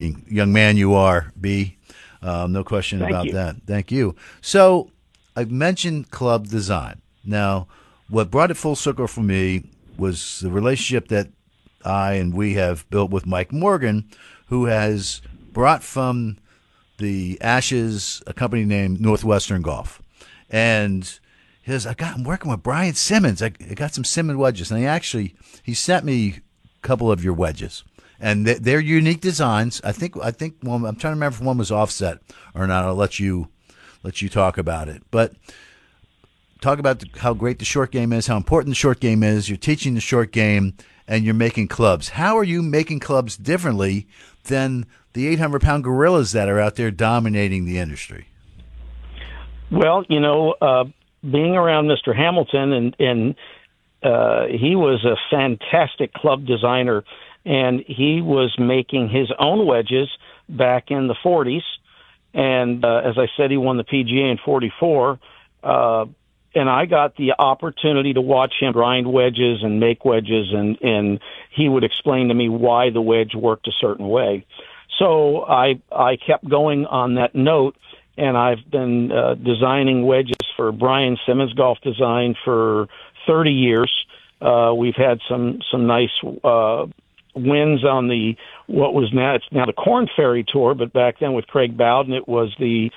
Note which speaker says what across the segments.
Speaker 1: hardworking young man you are, B. No question
Speaker 2: Thank
Speaker 1: about
Speaker 2: you.
Speaker 1: that. Thank you. So I've mentioned club design. Now, what brought it full circle for me was the relationship that I and we have built with Mike Morgan, who has brought from the Ashes a company named Northwestern Golf. And I'm working with Brian Simmons. I got some Simmons wedges, and he sent me a couple of your wedges, and they're unique designs. I think one, I'm trying to remember if one was offset or not. I'll let you talk about it, but talk about how great the short game is, how important the short game is. You're teaching the short game, and you're making clubs. How are you making clubs differently than the 800-pound gorillas that are out there dominating the industry?
Speaker 2: Well, being around Mr. Hamilton, and he was a fantastic club designer, and he was making his own wedges back in the 40s. And as I said, he won the PGA in 44. And I got the opportunity to watch him grind wedges and make wedges, and he would explain to me why the wedge worked a certain way. So I kept going on that note, and I've been designing wedges for Brian Simmons Golf Design for 30 years. We've had some nice wins on it's now the Korn Ferry Tour, but back then with Craig Bowden, it was the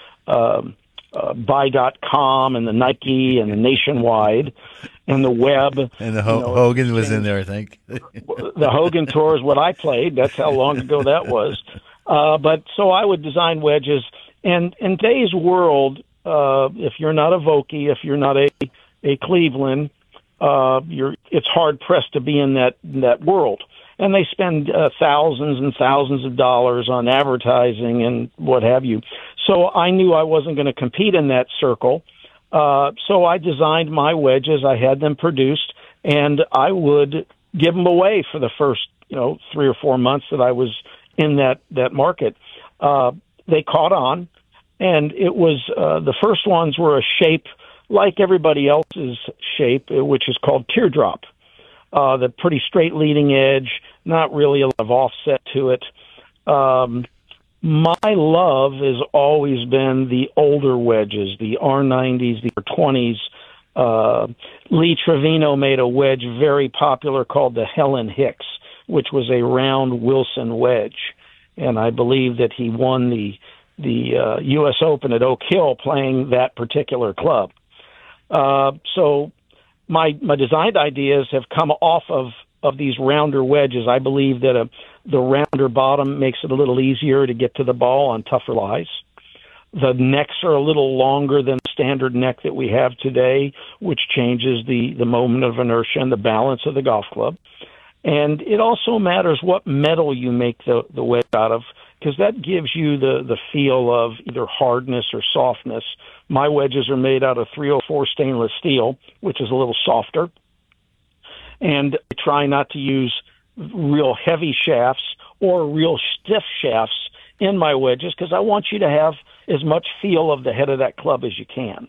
Speaker 2: Buy.com and the Nike and the Nationwide and the Web.
Speaker 1: And the Hogan was in there, I think.
Speaker 2: The Hogan Tour is what I played. That's how long ago that was. But so I would design wedges. And in today's world, if you're not a Vokey, if you're not a Cleveland, it's hard pressed to be in that world. And they spend thousands and thousands of dollars on advertising and what have you. So I knew I wasn't going to compete in that circle. So I designed my wedges. I had them produced, and I would give them away for the first, 3 or 4 months that I was in that market. They caught on, and it was the first ones were a shape like everybody else's shape, which is called teardrop. The pretty straight leading edge, not really a lot of offset to it. My love has always been the older wedges, the R90s, the R20s. Lee Trevino made a wedge very popular called the Helen Hicks, which was a round Wilson wedge. And I believe that he won the U.S. Open at Oak Hill playing that particular club. So my design ideas have come off of these rounder wedges. I believe that the rounder bottom makes it a little easier to get to the ball on tougher lies. The necks are a little longer than the standard neck that we have today, which changes the moment of inertia and the balance of the golf club. And it also matters what metal you make the wedge out of, because that gives you the feel of either hardness or softness. My wedges are made out of 304 stainless steel, which is a little softer. And I try not to use real heavy shafts or real stiff shafts in my wedges, because I want you to have as much feel of the head of that club as you can.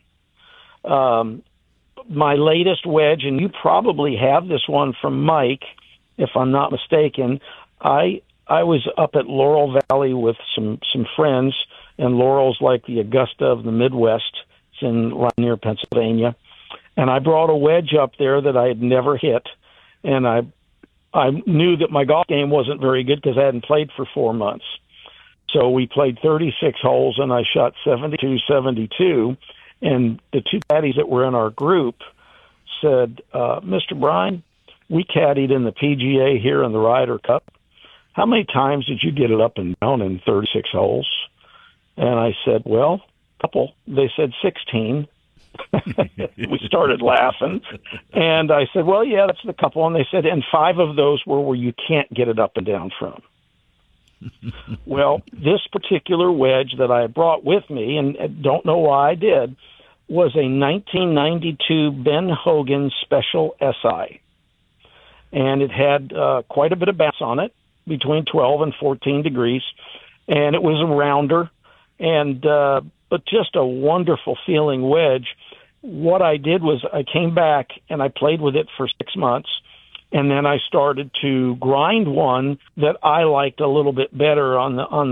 Speaker 2: My latest wedge, and you probably have this one from Mike, if I'm not mistaken, I was up at Laurel Valley with some friends, and Laurel's like the Augusta of the Midwest. It's in Lanier, Pennsylvania. And I brought a wedge up there that I had never hit, and I knew that my golf game wasn't very good because I hadn't played for 4 months. So we played 36 holes, and I shot 72, and the two caddies that were in our group said, Mr. Bryan, we caddied in the PGA here in the Ryder Cup. How many times did you get it up and down in 36 holes? And I said, well, a couple. They said 16. We started laughing. And I said, well, yeah, that's the couple. And they said, and 5 of those were where you can't get it up and down from. Well, this particular wedge that I brought with me, and don't know why I did, was a 1992 Ben Hogan Special SI. And it had quite a bit of bounce on it, between 12 and 14 degrees. And it was a rounder, and but just a wonderful feeling wedge. What I did was I came back and I played with it for 6 months, and then I started to grind one that I liked a little bit better on